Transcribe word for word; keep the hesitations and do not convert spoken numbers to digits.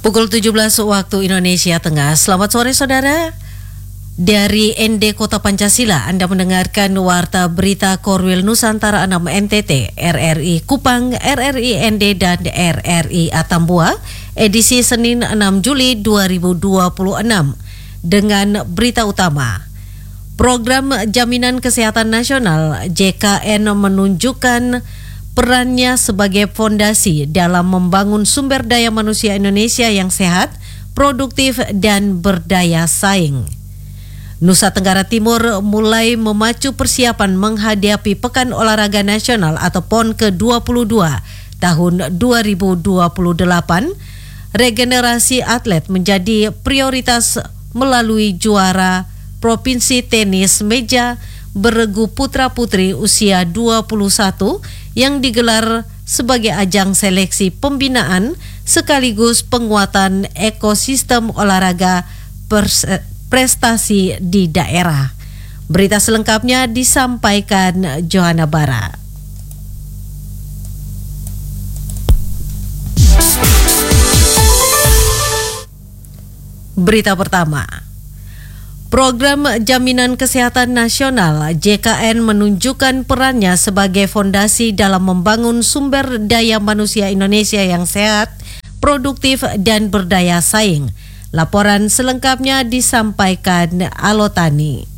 Pukul tujuh belas waktu Indonesia Tengah. Selamat sore saudara. Dari N D Kota Pancasila, Anda mendengarkan Warta Berita Korwil Nusantara enam N T T, R R I Kupang, R R I N D, dan R R I Atambua, edisi Senin enam Juli dua ribu dua puluh enam. Dengan berita utama, Program Jaminan Kesehatan Nasional J K N menunjukkan perannya sebagai fondasi dalam membangun sumber daya manusia Indonesia yang sehat, produktif, dan berdaya saing. Nusa Tenggara Timur mulai memacu persiapan menghadapi Pekan Olahraga Nasional atau P O N ke dua puluh dua tahun dua ribu dua puluh delapan. Regenerasi atlet menjadi prioritas melalui juara Provinsi Tenis Meja Beregu Putra-Putri usia dua puluh satu yang digelar sebagai ajang seleksi pembinaan sekaligus penguatan ekosistem olahraga prestasi di daerah. Berita selengkapnya disampaikan Johanna Bara. Berita pertama. Program Jaminan Kesehatan Nasional J K N menunjukkan perannya sebagai fondasi dalam membangun sumber daya manusia Indonesia yang sehat, produktif, dan berdaya saing. Laporan selengkapnya disampaikan Alotani.